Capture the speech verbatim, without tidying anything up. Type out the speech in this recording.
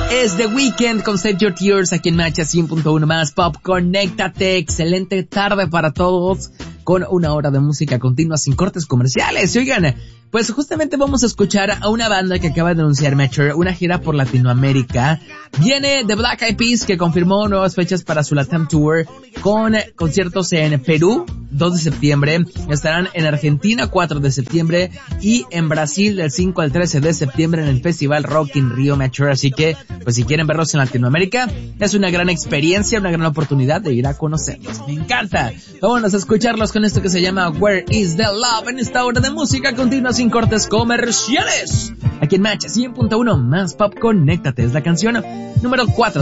Es The Weeknd con Save Your Tears aquí en Matcha cien punto uno más Pop. Conéctate, excelente tarde para todos con una hora de música continua sin cortes comerciales. Y oigan, pues justamente vamos a escuchar a una banda que acaba de anunciar Metro una gira por Latinoamérica. Viene The Black Eyed Peas, que confirmó nuevas fechas para su Latam Tour con conciertos en Perú, dos de septiembre, estarán en Argentina cuatro de septiembre y en Brasil del cinco al trece de septiembre en el Festival Rock in Rio Metro. Así que, pues si quieren verlos en Latinoamérica, es una gran experiencia, una gran oportunidad de ir a conocerlos. Me encanta. Vámonos a escucharlos con esto que se llama Where is the Love en esta hora de música continua sin cortes comerciales. Aquí en Matcha cien punto uno más Pop. Conéctate, es la canción número cuatro.